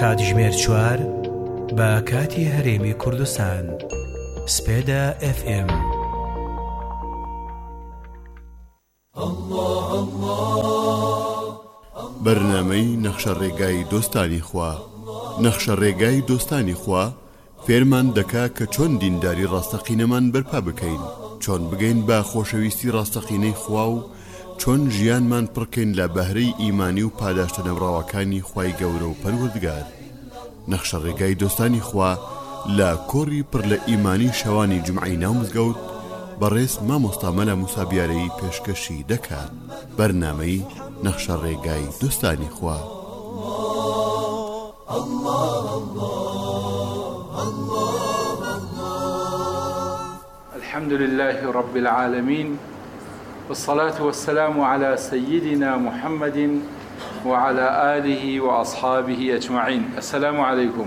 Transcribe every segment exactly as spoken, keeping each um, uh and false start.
کاتژمێر چوار بە کاتی هەرێمی کوردستان. سپێدا ئێف ئێم. بەرنامەی نەخشە ڕێگای دۆستانی خوا. نەخشە ڕێگای دۆستانی خوا فێرمان دەکا کە چۆن دینداری ڕاستەقینەمان بەرپا بکەین، چۆن بگەین بە خۆشەویستی ڕاستەقینەی خوا و چۆن ژیانمان پڕکەین لە بەهرەی ئیمانی و پاداشتە نەبڕاوەکانی خوای گەورە و پەروەردگار. نەخشە ڕێگای دۆستانی خوا لە کۆڕی پڕ لە ئیمانی شەوانی جومعەی ناو مزگەوت بەڕێز مامۆستا مەلا موسا بیارەی پێشکەشی دەکات. بەرنامەی نەخشە ڕێگای دۆستانی خوا. الحمد لله رب العالمين والصلاة والسلام على سيدنا محمد وعلى آله وأصحابه أجمعين. السلام عليكم.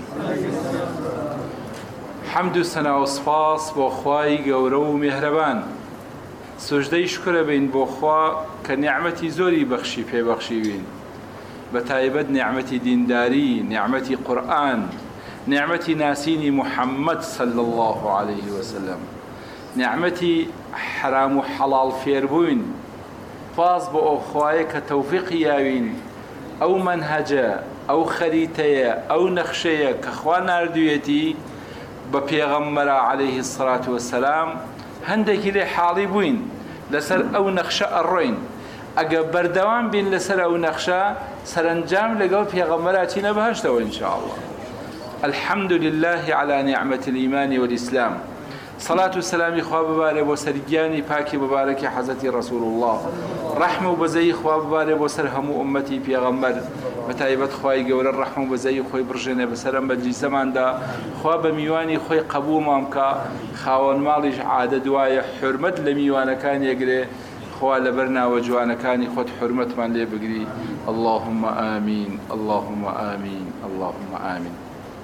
حمد سنة وصفاص بخواي قورو مهربان، سجدي شكر بين بخوا كنعمتي زوري بخشي في بخشي بين بتايبد نعمتي دينداري، نعمتي قرآن، نعمتي ناسيني محمد صلى الله عليه وسلم، نعمتي حرام وحلال فيربوين فاز بأخواي كتوفيق ياوين أو منهجة أو خريطية أو نخشية كخوان أردويتي ببيغمر عليه الصلاة والسلام هندك لي حالي بوين لسر أو نخشة الروين أجا بردوان بين لسر أو نخشة سرنجام لقل بيغمراتنا بهشتوا إن شاء الله. الحمد لله على نعمة الإيمان والإسلام. صلاة والسلام خواب ببارك وسرجاني باكي ببارك حضرت رسول الله، رحمة وبزي خواب ببارك وسر همو أمتي بيغمر متايبت خواي قول الرحمة وبزي خوي برجنا بسرم مجلس زمان دا خواب ميواني خوي قبول مامكا خاون مالج عادة دوايا حرمت لميوانا كان يقري خوال لبرنا وجوانا كان يخد حرمت من لي بقري. اللهم آمين اللهم آمين اللهم آمين.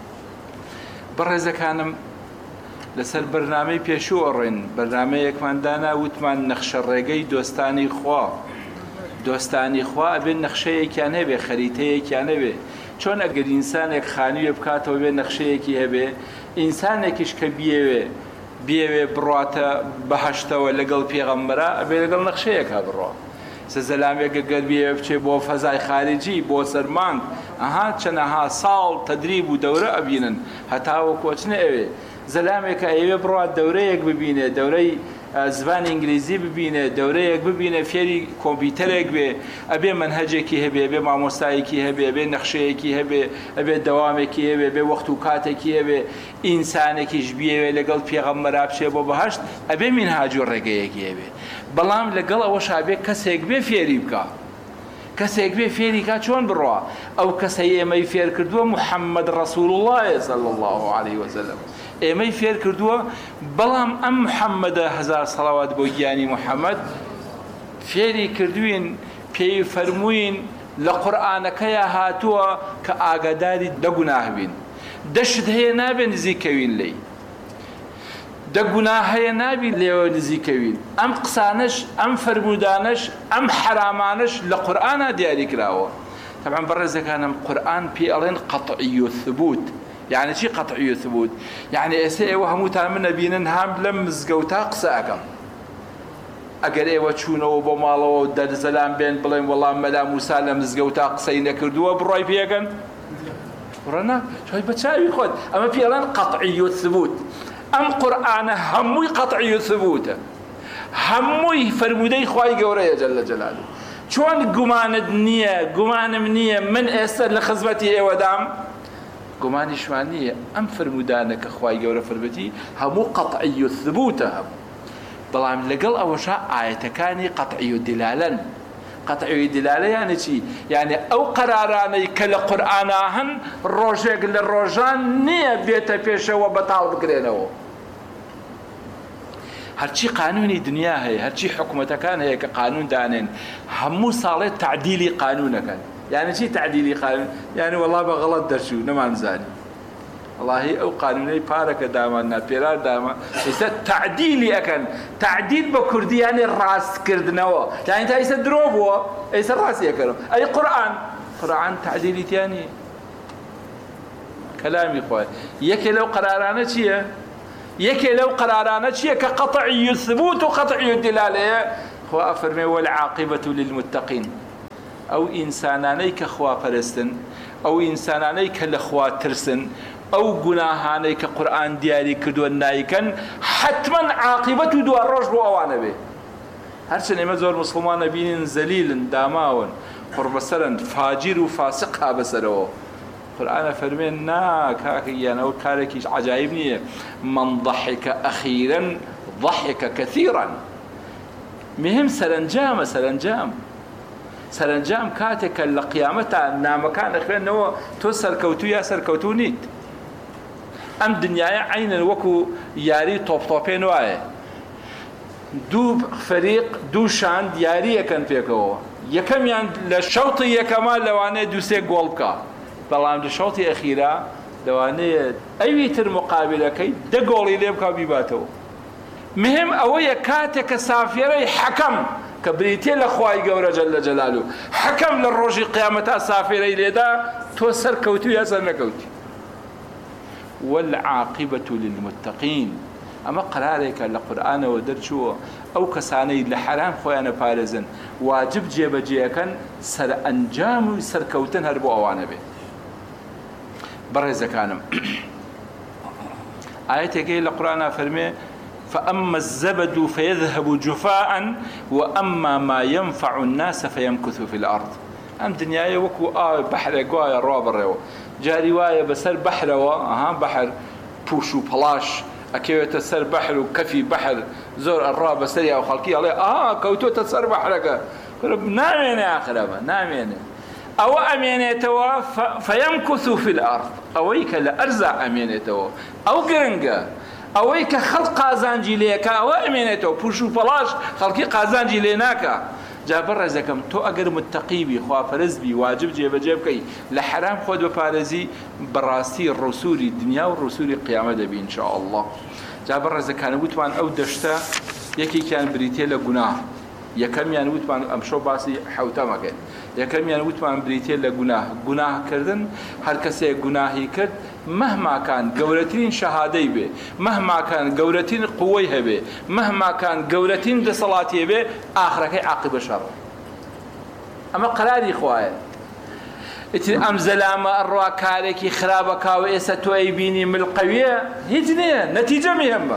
برزا كانم لسر برنامه پیشو ئەڕێن، بەرنامەیەکمان دانا وتمان نەخشە ڕێگەی دۆستانی خوا. دۆستانی خوا ئەبێ نەخشەیەکیان هەبێ، خەریتەیەکیان هەبێ. چۆن ئەگەر ئینسانێک خانوویە بکاتەوە بێ نەخشەیەکی هەبێ، ئینسانێکیش کە بیەوێ بیەوێ بڕاتە بەهەشتەوە لەگەڵ پێغەمبەرە ئەبێ لەگەڵ نەخشەیەکا بڕوا. سەزەلامێک ئەگەر بیەوێ بچێ بۆ فەزای خارجی، بۆ سەرمانگ، ئەها چەندەها ساڵ تەدریب و دەورە ئەبینن هەتاوە کۆچنە ئەوێ. زەلامێکە ئەوێ بڕات دەورەیەک ببینێ، دەورەی زبانی ئینگلیزی ببینێ، دەورەیەک ببینێ فێری کۆمپیوتەرێک بێ، ئەبێ منهەجێکی هەبێ، ئەبێ مامۆستایەکی هەبێ، ئەبێ نەخشەیەکی هەبێ، ئەبێ دەوامێکی هەبێ، ئەبێ وەخت و کاتێکی هەبێ، ئینسانێکیش بیەوێ لەگەڵ پێغەمبەرا بچێ بۆ بەهەشت ئەبێ منهاج و ڕێگەیەکی هەبێ. بەڵام لەگەڵ ئەوەشا بێ کەسێک بێ فێری بکە، کەسێک بێ فێری کا چۆن بڕوا. ئەو کەسەی ئێمەی فێر کردووە محەممەد ڕەسوول الله صلی الله عليه وسلم، ئێمەی فێر کردووە. بەڵام ئەم محەممەدە هەزار سەڵاوات بۆ گیانی محەممەد فێری کردوین، پێی فەرمووین لە قورئانەکەیە هاتووە کە ئاگاداری دەگوناه بین، دەشت هەیە نابێ نزیکەوین لێی، دەگوناه هەیە نابی لێوە نزیکەوین. ئەم قسانش ئەم فەرمودانش ئەم حرامانش لە قورئانە دیاری کراوە. طبعا بەڕێزەکانم قورئان پێ ئەڵێن قەطعی و ثبوت. يعني چی قەطعی و ثبوت؟ يعني ئێستا ئێوە هەمووتان من نەبینن هەم لەم مزگەوتا قسە ئەکەم. ئەگەر ئێوە چوونەوە بۆ ماڵەوە و دەرزەلام بێن بڵێن وەڵام مەلا موسا لە مزگەوتا قسەی نەکردووە، بڕای پێکەن؟ بڕەنا چۆی بە چاوی خۆت. ئەمە پێ ئەڵێن قەطعی و ثبوت. ئەم قورئانە هەمووی قەطعی و ثبوتە، هەمووی فەرمودەی خوای گەورەیە جەلە جەلالوه. چۆن گومانت نییە، گومانم نییە من ئێستا لە خزمەتی ئێوەدام، گومانیشمان نییە. ئەم فەرمودانە کە خوای گەورە فەرمووی هەموو قەطعی و ثبوتە هەموو. بەڵام لەگەڵ ئەوەشا ئایەتەکانی قەطعی و دلالەن. قەطعی و دلالە یانە چی؟ یعنی ئەو قەرارانەی کە لە قورئانە هەن ڕۆژێک لە ڕۆژان نییە بێتە پێشەوە بەتاڵ بکرێنەوە. هەرچی قانونی دنیا هەیە، هەرچی حکومەتەکان هەیە کە قانون دانێن، هەموو ساڵێ تعدیلی قانونەکەن. يعني چی تعدیلی قانون؟ يعني والله بغلط دەرچوو نەمانزانی. والله ئەو قانونەی پارەکە دامان ناپێرار دامان ئێستا تعدیلی ئەکەن. تعدیل بە کوردی یعنی ڕاستکردنەوە، یعنی تا ئێستا درۆ بووە ئێستا ڕاستی ئەکەنەوە. ئەی قورئان قورئان تعدیلی تیانی كلامي خواه يكي لو قرارانه چیه؟ يكي لو قرارانه چیه كقطعي الثبوت وقطعي الدلالة خواه فرمي والعاقبة للمتقين او انساناني كخواه پرستن او انساناني كالخواه ترسن او گناهاني كقرآن دياري كدوان نايكن حتما عاقبة دوار روش بو اوانه به هرچن اما زور مسلمان بینین زلیل داماون قربسرن فاجر و فاسق ها بسرو قرآن فرمين نا كاكي يعني او كاركيش عجائبني من ضحك اخيرا ضحك كثيرا مهم سرنجام سرنجام سرنجام كاتك لقيامتها نامكان اخوان نو تو سركوتو يا سركوتو نيت ام دنياي عين وكو ياري توب توبين واي دو فريق دو شان دیاریه کن پیکو یکم یان لشوطی یکمال لوانه دو سه گل بکا بلام لشوطی اخیره لوانه ایویتر مقابله کی ده گلی لیب کا بیباتو مهم اوه کاتک سافیره حکم كبريتي لخواي قورة جل جلاله حكم للروج قيامتها سافرة إليدا توسر كوتو ياسر نكوتي والعاقبة للمتقين اما قرارێکە لە قورئانەوە دەرچووە ئەو کەسانەی لە حرام خۆیانە پارێزن واجب جێبەجێەکەن سەرئەنجام و سەرکەوتن هەر بۆ ئەوانە بێ بەڕێزەکانم ئاەتێکی لە قورئانە فەرمێ فأما الزبد فيذهب جفاء وأما ما ينفع الناس فيمكث في الأرض أم دنياي وكو آه بحر قوايا روابر جاري وايا بسر بحر وها بحر بوشو بلاش أكيد تسر بحر وكفي بحر زور الرابة سريعة وخلقية عليه آه كوتو تسر بحرك نامين يا آخر نامين أو أمينيتوا فيمكث في الأرض أويك لأرزع أمينيتوا أو قرنقة أويك خلق قازانجي ليك أو أمينيتوا بوشو بلاش خلقي قازانجي ليناك جابر زكم تو أجر متقيبي خوا فرزبي واجب جيب جيبكي لحرام خود بفارزي براسي الرسول الدنيا والرسول القيامة دبي إن شاء الله جابر زكان وتمان أو دشتا يكي كان بريتي لجناه يكم يعني وتمان أمشو باسي حوتا مكان يكم يعني وتمان بريتي لجناه جناه كردن هر كسي جناهي كرد مهما كان جورتين شهادي به مهما كان جورتين قويه به مهما كان جورتين دصلاتي به آخرك عاقبة شر أما قراري خوايا إتي أم زلامة الرواكارك خرابك وإسا تويبيني من القوية هجنية نتيجة مهمة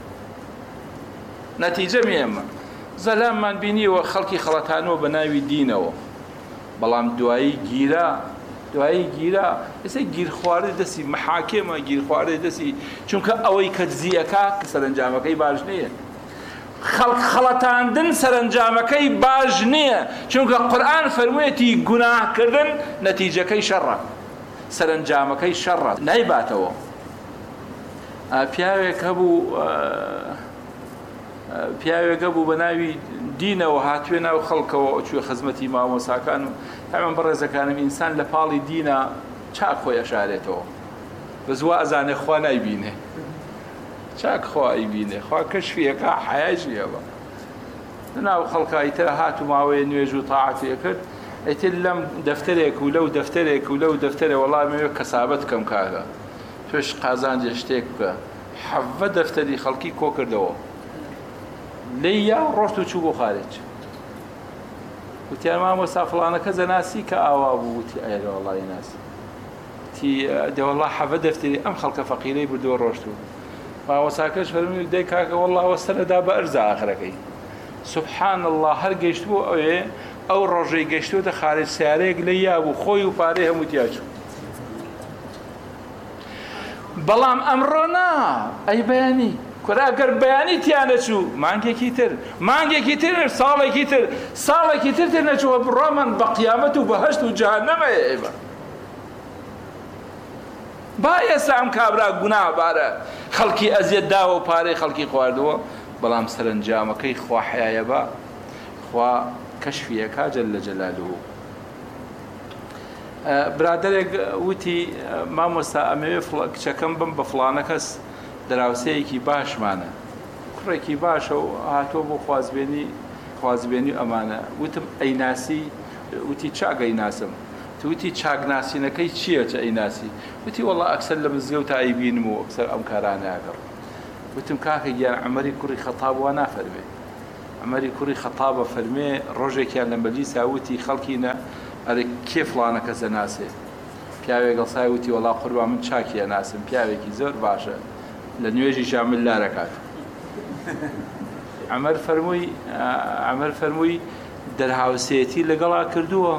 نتيجة مهمة زلام من بيني وخلقي خلطانو بناوي دينه بلام دوائي جيرا دوایی گیرا ایسا گیر خوارد دسی محاکمه گیر خوارد دسی چونکه اوی کجزیەکە کە سەرنجامەکەی باش نییە خەڵک خەڵەتاندن سەرنجامەکەی باش نییە چونکە قورئان فەرموویەتی گوناهکردن نەتیجەکەی شەڕە سەرنجامەکەی شەڕە نایباتەوە پیاوێک هەبوو پیاوێک هەبوو بە ناوی دینەوە هاتوێ ناو خەڵکەوە چووە خزمەتی مامۆساکان و هەمان بەڕێزەکانم ئینسان لە پاڵی دینە چاک خۆی ئەشارێتەوە بە زووە ئەزانێ خوا نایبینێ چاک خوا ئەیبینێ خوا کەشفیەکە حەیاژی هەبە لەناو خەڵکای تر هات و ماوەیە نوێژ و تاعاتێ کرد ئەیتر لەم دەفتەرێک و لەو دەفتەرێک و لەو دەفتەرێ وەڵام مەوێ کەسابەت کەم کاکە توێش قازانجە شتێک بکە حەڤە دەفتەری خەڵکی کۆ کردەوە لیا ڕۆشت و چوو بۆ خارج وتیان مامۆستا فڵانەکە زەناسی کە ئاوا بوو وتی ئەیرە وەڵڵی ناسی تی دەوەڵڵا حەڤە دەفتەری ئەم خەڵکە فەقیرەی بردووە ڕۆشت و مامۆستاکەش فەرمووی دەی کاکە وەڵڵا وەستە لەدا بە ئەرزە ئاخرەکەی سوبحان الله هەر گەیشتبوو ئەوێ ئەو ڕۆژەی گەیشتووەتە خارج سیارەیەک لەیا بوو خۆی و پارەی هەموو تیاچوو بەڵام ئەمڕۆ نا ئەی بەیانی کورا ئەگەر بەیانی تیانە چوو مانگێکی تر مانگێکی تر ساڵێکی تر ساڵێکی تر تر نەچووە بڕۆمان بە قیامەت و بەهەشت و جەهەنەمە ئێمە با ئێستا ئەم کابرا گوناهبارە خەڵکی ئەزیەت داوە و پارەی خەڵکی خواردووە بەڵام سەرنجامەکەی خوا حەیایە بە خوا کەشفیەکە جەلە جەلالوهو برادەرێک وتی مامۆستا ئەمەوێ کچەکەم بم بە فڵانە کەس دراوسەیەکی باشمانە کوڕێکی باشە و هاتۆ بۆ خوازبێنی خوازبێنی ئەمانە وتم ئەیناسی وتی چاگەی ناسم توتی چاکناسینەکەی چییە چە ئەیناسی؟ وتی وەڵڵا ئەکسەر لە مزگەوت ئایبینم و ئەکسەر ئەم کارانە ئەگەڕ. وتم کاکە گیان عەمەری کوڕی خەتاب وا نافەرمێ. عەمەری کوڕی خەتابە فەرمێ ڕۆژێکیان لە مەجلیسا وتی خەڵکینە ئەرێ کێ فڵانە کەسە ناسێ؟ پیاوێک گەڵسای وتی وەڵڵا قوربان من چاکیە ناسم، پیاوێکی زۆر باشە لە نوێژی ژامل لارەکات. عەمەر فەرمووی عەمەر فەرمووی دەرهاوسێتی لەگەڵا کردووە،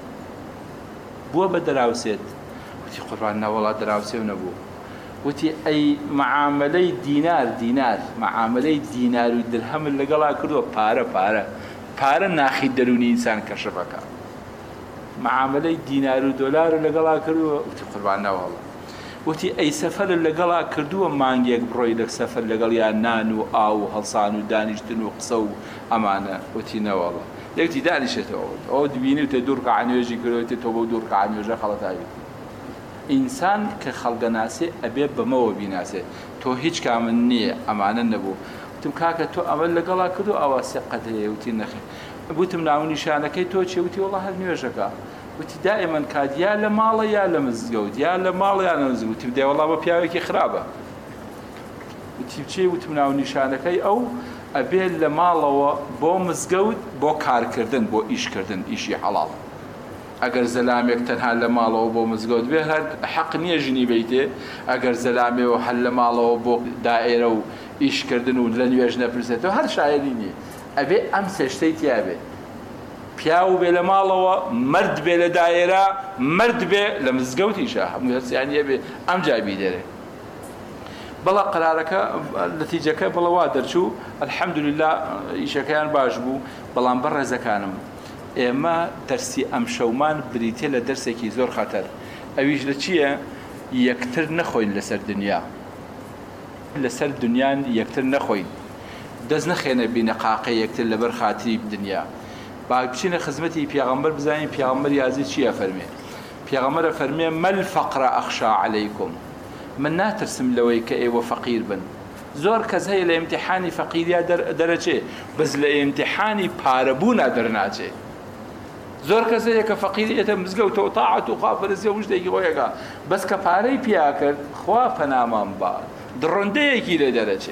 بووە بە دەراوسێت. وتی قوربان نا وەڵا دەراوسێ نەبوو. وتی ئەی معاملەی دینار دینار معاملەی دینار و درهەمت لەگەڵا کردووە، پارە پارە پارە ناخی دەرونی ئینسان کەشفەکە. معاملەی دینار و دۆلار لەگەڵا کردووە. وتی قوربان نا وەڵا. وتی ئەی سەفەر لەگەڵا کردووە مانگێک بڕۆی لە سەفەر لەگەڵ یان نان و ئاو و هەڵسان و دانیشتن و قسە و ئەمانە؟ وتی نەوەڵا. یەکتی دانیشێتەوە ئەو دبینی و تێ دوور کە نوێژی کردوێتی تۆ بۆ دوور کە نوێژە خەڵەتاوی. ئینسان کە خەڵگە ناسێ ئەبێ بەمەوە بیناسێ، تۆ هیچ کامن نییە ئەمانە نەبوو. وتم کاکە تۆ ئەمە لەگەڵا کردو ئەوە سێقەت هەیە؟ وتی نەخێ. وتم ناو نیشانەکەی تۆ چێ؟ وتی وەڵڵا هەر نوێژەکە. وتی دائما کات یا لە ماڵە یا لە مزگەوت، یا لە ماڵ یا لە مزگەوت. وتم دێ وەڵڵا بە پیاوێکی خراپە. وتی چێ؟ وتم ناو نیشانەکەی ئەو ئەبێ لە ماڵەوە بۆ مزگەوت بۆ کارکردن بۆ ئیشکردن ئیشی حەڵاڵ. ئەگەر زەلامێک تەنها لە ماڵەوە بۆ مزگەوت بێ هەر حەق نییە ژنی بیتێ. ئەگەر زەلامێەوە هەر لە ماڵەوە بۆ دائێرە و ئیشکردن و لە نوێژ نەپرسێتەوە هەر شایەنی نییە. ئەبێ ئەم سێ شتەی تیا بێ. پیاو بێ لە ماڵەوە، مرد بێ لە دائێرە، مرد بێ لە مزگەوتیشە، هەموو هەرسیانیە بێ ئەم جابی دێرێ. بەڵا قرارەکە نەتیجەکە بڵە وا دەرچوو ئەلحەمدوللا ئیشەکەیان باش بوو. بەڵام بەڕێزەکانم ئێمە دەرسی ئەم شەومان بریتێ لە دەرسێکی زۆر خەتەر. ئەویش لە چییە؟ یەکتر نەخۆین لەسەر دنیا، لەسەر دنیان یەکتر نەخۆین، دەست نەخێنە بینە قاقە یەکتر لەبەر خاتری دنیا. با بچینە خزمەتی پێغەمبەر بزانین پێغەمبەر یازی چییە فەرمێ؟ پێغەمبەرە فەرمێ مەل فەقرە ئەخشا عەلەیکم، من ناترسم لەوەی کە ئێوە فەقیر بن. زۆر کەس هەیە لە ئیمتیحانی فەقیریا دەرەچێ، بەس لە ئیمتیحانی پارەبوونا دەرناچێ. زۆر کەس هەیە کە فەقیریەتە مزگەوتەوە تاعەت و خواپەرستی و شتێکی خۆیەکە، بەس کە پارەی پیا کرد خوا پەنامان با دڕۆندەیەکی لێ دەرەچێ.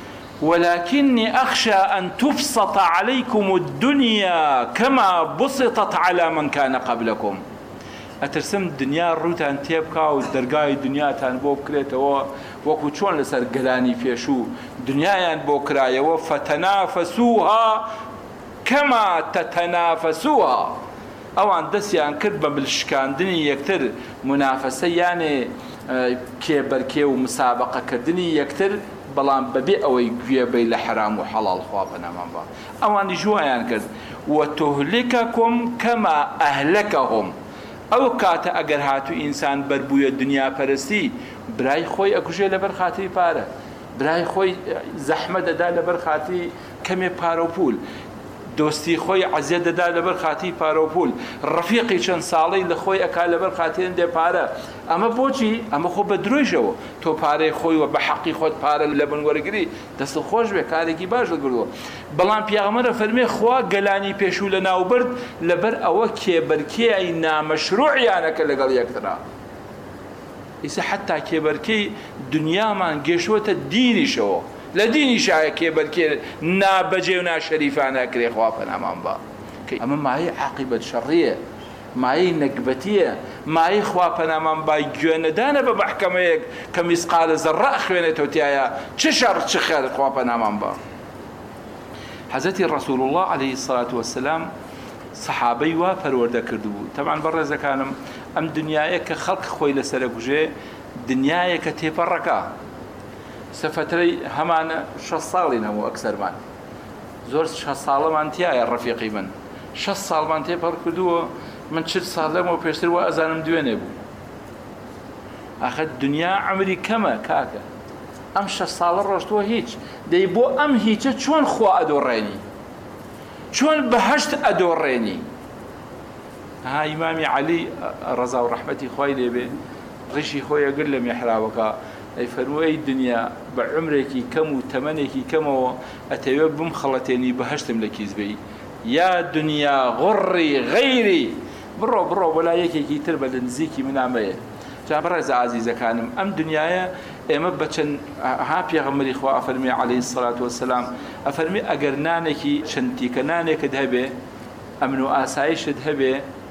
ولكني أخشى أن تبسط عليكم الدنيا كما بسطت على من كان قبلكم. ئەترسم دنیا ڕووتان تێبکا و دەرگای دنیاتان بۆ بکرێتەوە وەکو چۆن لەسەر گەلانی پێشوو دنیایان بۆ کرایەوە فتەنافەسوها کەما تەتەنافەسوها. ئەوان دەستیان کرد بە ملشکاندنی یەکتر، منافەسە یانێ کێبەرکێ و مسابقەکردنی یەکتر، بەڵام بەبێ ئەوەی گوێبەی لە حرام و حەڵاڵ خوا پەنامان با. ئەوانی ژوایان کرد وتهلككم كما أهلكهم. ئەو کاتە ئەگەر هاتو ئینسان بەربوویە دنیا پەرستی، برای خۆی ئەکوژێ لەبەر خاتری پارە، برای خۆی زەحمە دەدا لەبەر خاتری کەمێ پارە و پول، دۆستی خۆی عەزیەت دەدا لەبەر خاتری پارە و پول، ڕەفیقی چەند ساڵەی لە خۆی ئەکا لەبەر خاتری هەندێ پارە. ئەمە بۆچی؟ ئەمە خۆ بە درۆژەوە تۆ پارەی خۆی وە بە حەقی خۆت پارە لە بن وەرەگری دەست خۆش بێ، کارێکی باش دەگردووە. بەڵام پیاغەمبەرە فەرمێ خوا گەلانی پێشوو لە ناوبرد لەبەر ئەوە کێبەرکێی نامەشروعیانەکە لەگەڵ یەکترا. ئیسا حتا کێبەرکەی دنیامان گەشتووەتە دینیشەوە، لە دینی شایە کێبەرکێ نابەجێ و ناشەریفانە کرێ خوا پەنامان با. ئەمە مایەی عاقیبەت شەڕیە، مایەی نەکبەتیە، مایەی خوا پەنامان با گوێنەدانە بە مەحکەمەیەک کە میسقالە زەڕە ئەخوێنێتەوە تایە چ شەڕ چ خێر خوا پەنامان با. حەزەتی ڕەسوول الله عەلەیهی السەڵاتو وەسەلام سەحابەی وا پەروەردە کردبوو. تەبعاً بەڕێزەکانم ئەم دنیایە کە خەڵک خۆی لەسەرە کوژێ دنیایەکە تێپەڕەکە. سەفترەی هەمانە شەش ساڵین هەموو ئەکسەرمان، زۆر شەش ساڵەمان تایە ڕەفیقی من، شەش ساڵمان تێپەڕ کردووە. من چل ساڵ لەمەوە پێشتر وا ئەزانم دوێنێ بوو. ئاخە دنیا عەمری کەمە کاکە، ئەم شەش ساڵە ڕۆشتووە هیچ. دەی بۆ ئەم هیچە چۆن خوا ئەدۆڕێنی، چۆن بەهەشت ئەدۆڕێنی. ها ئیمامی عەلی ڕەزا و ڕەحمەتی خوای لێبێ ڕیشی خۆی ئەگر لە میحرابەکە ئەی فەرمووی ئەی دنیا بە عمرێکی کەم و تەمەنێکی کەمەوە ئەتەوێ بم خەڵەتێنی بەهەشتم لە کیزبەی. یا دنیا غڕی غەیری بڕۆ بڕۆ بۆ لای یەکێکی تر بە لە نزیکی منامەیە. جا بەڕێز ئازیزەکانم ئەم دنیاە ئێمە بەچەند ها پێغەمبەری خوا ئەفەرمێ عەلەیهی سەڵات وەسەلام ئەفەرمێ ئەگەر نانێکی چەند تیکە نانێکت هەبێ ئەمن و ئاسایشت هەبێ